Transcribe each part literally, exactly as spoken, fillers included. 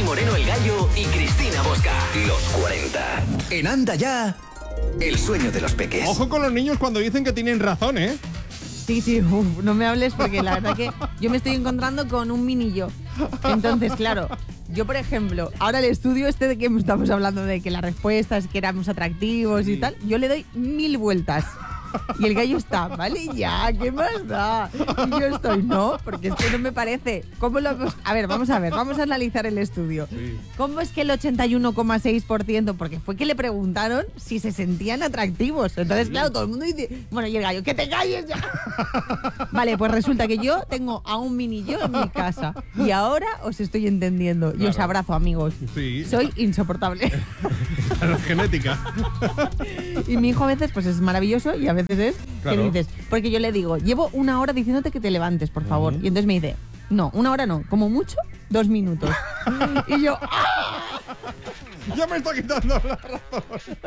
Dani Moreno, El Gallo y Cristina Bosca. Los cuarenta. En Anda Ya, el sueño de los peques. Ojo con los niños cuando dicen que tienen razón, ¿eh? Sí, sí, uf, no me hables porque la verdad que yo me estoy encontrando con un mini yo. Entonces, claro, yo por ejemplo, ahora el estudio este de que estamos hablando de que la respuesta es que éramos atractivos y tal, yo le doy mil vueltas. Y el gallo está, vale, ya, ¿qué más da? Y yo estoy, no, porque es que no me parece. ¿Cómo lo hemos... A ver, vamos a ver, vamos a analizar el estudio. Sí. ¿Cómo es que el ochenta y uno coma seis por ciento? Porque fue que le preguntaron si se sentían atractivos. Entonces, sí, claro, todo el mundo dice, bueno, y el gallo, ¡que te calles ya! Vale, pues resulta que yo tengo a un mini yo en mi casa. Y ahora os estoy entendiendo. Claro. Y os abrazo, amigos. Sí. Soy insoportable. La genética. Y mi hijo a veces pues es maravilloso y a veces es claro. que dices, porque yo le digo, llevo una hora diciéndote que te levantes, por favor. Uh-huh. Y entonces me dice, no, una hora no, como mucho, dos minutos. Y yo, ¡ah! Ya me está quitando la razón.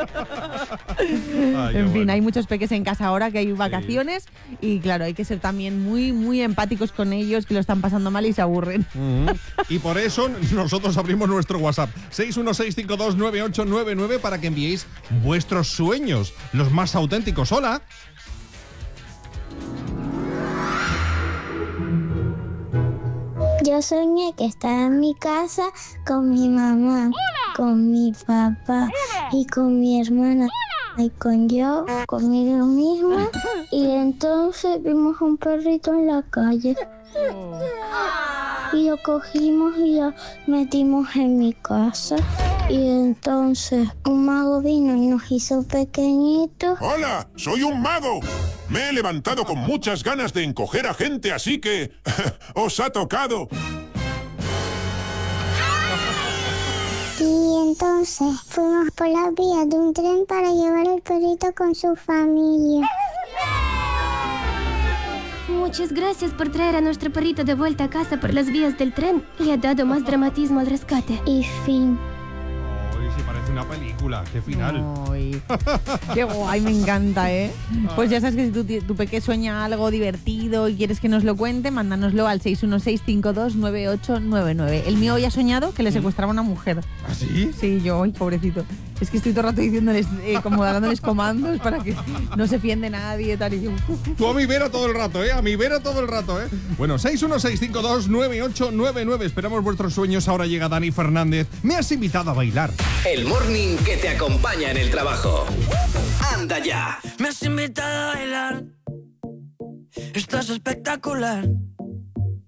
Ay, en fin, bueno. Hay muchos peques en casa ahora que hay vacaciones, sí, y claro, hay que ser también muy, muy empáticos con ellos, que lo están pasando mal y se aburren. Uh-huh. Y por eso nosotros abrimos nuestro WhatsApp seis uno seis cinco dos nueve ocho nueve nueve para que enviéis vuestros sueños, los más auténticos. Hola. Yo soñé que estaba en mi casa con mi mamá, ¡hola!, con mi papá, ¡hola!, y con mi hermana, ¡hola!, y con yo, conmigo misma. Y entonces vimos un perrito en la calle. Oh. Y lo cogimos y lo metimos en mi casa. Y entonces un mago vino y nos hizo pequeñitos. ¡Hola! ¡Soy un mago! Me he levantado con muchas ganas de encoger a gente, así que os ha tocado. Y entonces fuimos por las vías de un tren para llevar al perrito con su familia. Muchas gracias por traer a nuestro perrito de vuelta a casa por las vías del tren. Le ha dado más dramatismo al rescate. Y fin. Ay, sí, parece una película. ¡Qué final! Ay, ¡qué guay! Me encanta, ¿eh? Pues ya sabes que si tu, tu peque sueña algo divertido y quieres que nos lo cuente, mándanoslo al seis uno seis cinco dos nueve ocho nueve nueve. El mío hoy ha soñado que le secuestraba a una mujer. ¿Ah, sí? Sí, yo, ay, pobrecito. Es que estoy todo el rato diciéndoles, eh, como dándoles comandos para que no se fiende nadie, tal y yo. Tú a mi vera todo el rato, ¿eh? A mi vera todo el rato, ¿eh? Bueno, seis uno seis cinco dos nueve ocho nueve nueve. Esperamos vuestros sueños. Ahora llega Dani Fernández. Me has invitado a bailar. El morning que te acompaña en el trabajo. Anda Ya. Me has invitado a bailar. Estás espectacular.